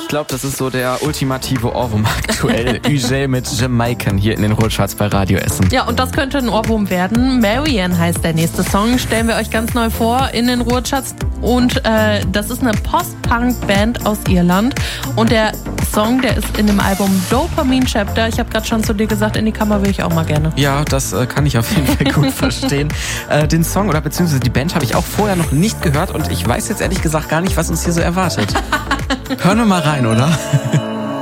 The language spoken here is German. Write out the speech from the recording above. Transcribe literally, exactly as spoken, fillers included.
glaube, das ist so der ultimative Ohrwurm aktuell. U J mit Jamaican hier in den Ruhrcharts bei Radio Essen. Ja, und das könnte ein Ohrwurm werden. Marianne heißt der nächste Song. Stellen wir euch ganz neu vor in den Ruhrcharts. Und äh, das ist eine Post-Punk-Band aus Irland. Und der Song, der ist in dem Album Dopamine Chapter. Ich habe gerade schon zu dir gesagt, in die Kammer will ich auch mal gerne. Ja, das äh, kann ich auf jeden Fall gut verstehen. Äh, den Song oder beziehungsweise die Band habe ich auch vorher noch nicht gehört und ich weiß jetzt ehrlich gesagt gar nicht, was uns hier so erwartet. Hören wir mal rein, oder?